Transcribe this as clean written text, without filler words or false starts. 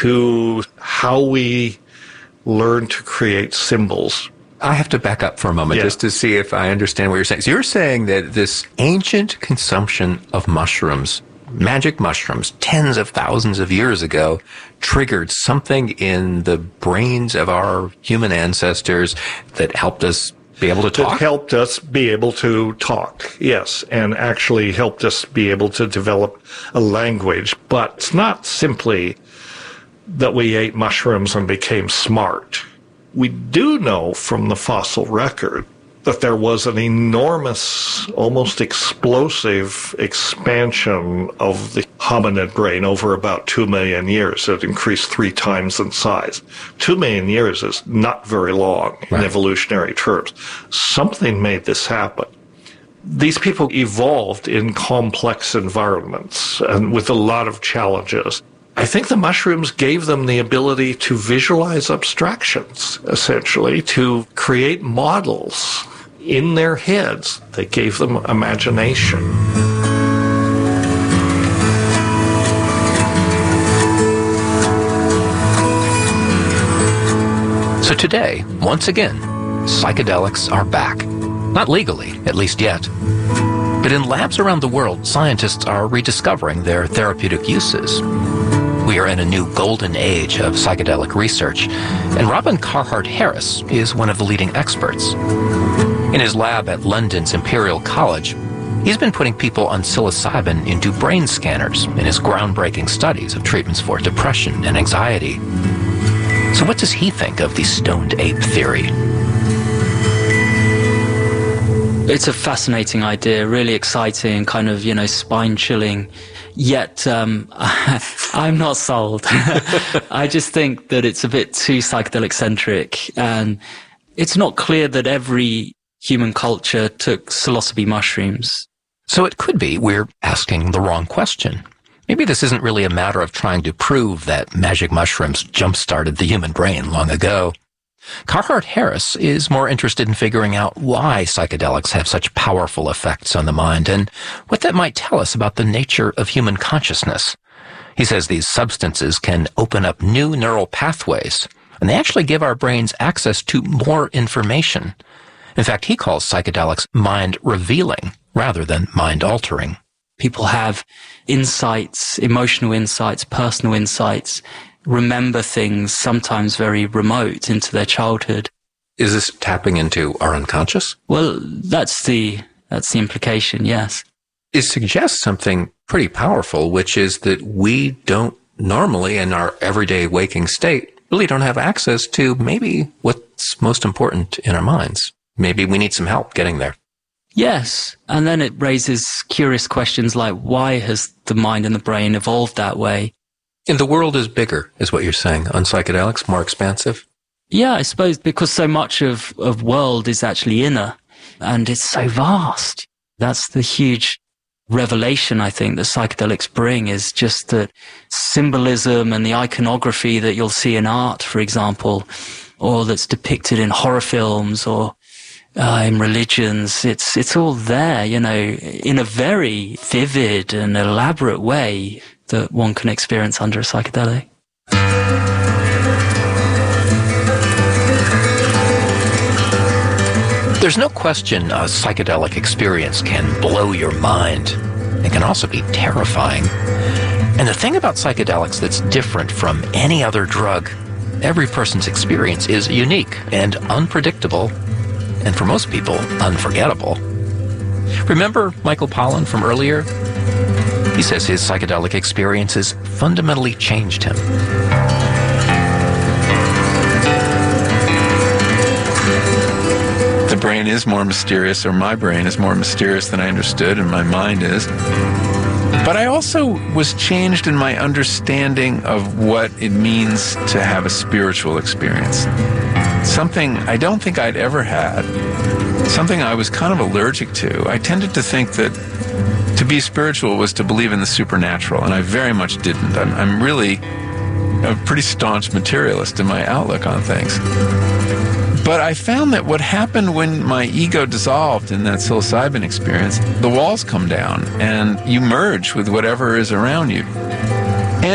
to how we learn to create symbols. I have to back up for a moment just to see if I understand what you're saying. So you're saying that this ancient consumption of mushrooms, magic mushrooms, tens of thousands of years ago, triggered something in the brains of our human ancestors that helped us be able to talk? That helped us be able to talk, yes, and actually helped us be able to develop a language. But it's not simply that we ate mushrooms and became smart. We do know from the fossil record that there was an enormous, almost explosive expansion of the hominid brain over about 2 million years. It increased 3 times in size. 2 million years is not very long in evolutionary terms. Something made this happen. These people evolved in complex environments and with a lot of challenges. I think the mushrooms gave them the ability to visualize abstractions, essentially, to create models in their heads. They gave them imagination. So today, once again, psychedelics are back. Not legally, at least yet. But in labs around the world, scientists are rediscovering their therapeutic uses. We are in a new golden age of psychedelic research, and Robin Carhart-Harris is one of the leading experts. In his lab at London's Imperial College, he's been putting people on psilocybin into brain scanners in his groundbreaking studies of treatments for depression and anxiety. So what does he think of the stoned ape theory? It's a fascinating idea, really exciting, kind of, spine-chilling. Yet, I'm not sold. I just think that it's a bit too psychedelic-centric, and it's not clear that every human culture took psilocybe mushrooms. So it could be we're asking the wrong question. Maybe this isn't really a matter of trying to prove that magic mushrooms jump-started the human brain long ago. Carhart-Harris is more interested in figuring out why psychedelics have such powerful effects on the mind and what that might tell us about the nature of human consciousness. He says these substances can open up new neural pathways, and they actually give our brains access to more information. In fact, he calls psychedelics mind-revealing rather than mind-altering. People have insights, emotional insights, personal insights, remember things sometimes very remote into their childhood. Is this tapping into our unconscious? Well, that's the implication, yes. It suggests something pretty powerful, which is that we don't normally, in our everyday waking state, really don't have access to maybe what's most important in our minds. Maybe we need some help getting there. Yes, and then it raises curious questions like, why has the mind and the brain evolved that way? And the world is bigger, is what you're saying, on psychedelics, more expansive? Yeah, I suppose because so much of world is actually inner, and it's so vast. That's the huge revelation, I think, that psychedelics bring, is just that symbolism and the iconography that you'll see in art, for example, or that's depicted in horror films or in religions. It's all there, in a very vivid and elaborate way that one can experience under a psychedelic. There's no question a psychedelic experience can blow your mind. It can also be terrifying. And the thing about psychedelics that's different from any other drug, every person's experience is unique and unpredictable, and for most people, unforgettable. Remember Michael Pollan from earlier? He says his psychedelic experiences fundamentally changed him. The brain is more mysterious, or my brain is more mysterious than I understood, and my mind is. But I also was changed in my understanding of what it means to have a spiritual experience. Something I don't think I'd ever had. Something I was kind of allergic to. I tended to think that to be spiritual was to believe in the supernatural, and I very much didn't. I'm really a pretty staunch materialist in my outlook on things. But I found that what happened when my ego dissolved in that psilocybin experience, the walls come down and you merge with whatever is around you.